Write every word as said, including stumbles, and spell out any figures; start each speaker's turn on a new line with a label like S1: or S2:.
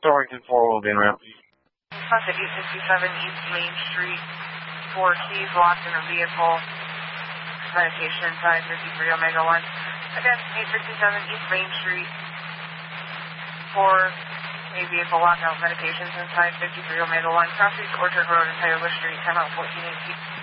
S1: Torrington four will be en route.
S2: Contact eight sixty-seven East Main Street. Four keys locked in a vehicle. Medication inside fifty-three Omega one. Again, eight sixty-seven East Main Street. Four a vehicle lockout medications inside fifty-three Omega one. Cross East Orchard Road and Tioga Street. Time out fourteen eighteen.